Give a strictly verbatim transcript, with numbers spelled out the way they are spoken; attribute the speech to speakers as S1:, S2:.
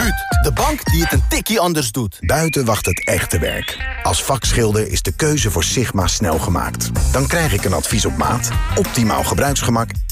S1: Absoluut. De bank die het een tikkie anders doet.
S2: Buiten wacht het echte werk. Als vakschilder is de keuze voor Sigma snel gemaakt. Dan krijg ik een advies op maat, optimaal gebruiksgemak